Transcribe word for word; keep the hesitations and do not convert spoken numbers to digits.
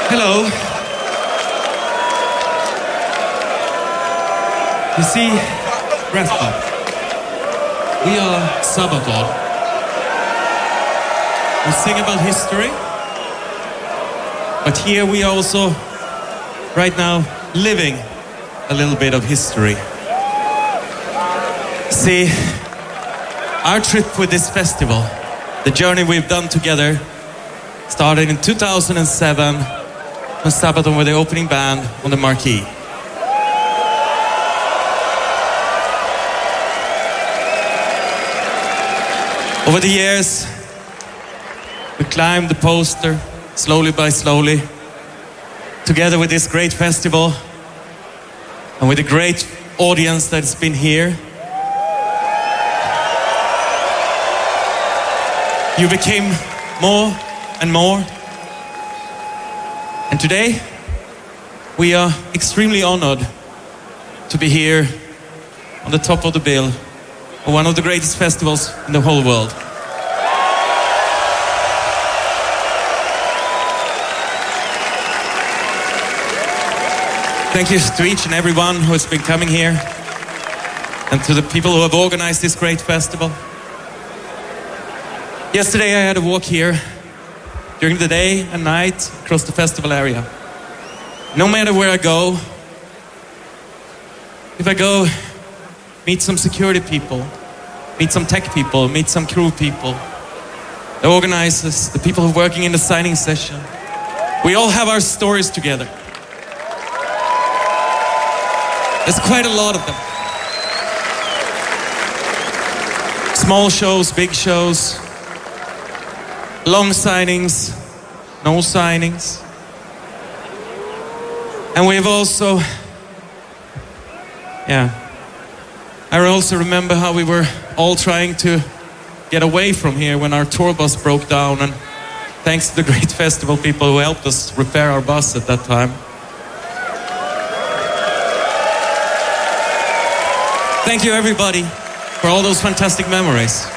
Hello. You see, Raspa, we are Sabaton. We sing about history, but here we are also, right now, living a little bit of history. See, our trip with this festival, the journey we've done together, started in two thousand seven when Sabaton were the opening band on the Marquee. Over the years, we climbed the poster slowly by slowly, together with this great festival and with the great audience that's been here. You became more and more. And today, we are extremely honored to be here on the top of the bill of one of the greatest festivals in the whole world. Thank you to each and everyone who has been coming here, and to the people who have organized this great festival. Yesterday I had a walk here during the day and night across the festival area. No matter where I go, if I go meet some security people, meet some tech people, meet some crew people, the organizers, the people who are working in the signing session, we all have our stories together. There's quite a lot of them. Small shows, big shows, long signings, no signings. And we've also, yeah, I also remember how we were all trying to get away from here when our tour bus broke down, and thanks to the great festival people who helped us repair our bus at that time. Thank you everybody for all those fantastic memories.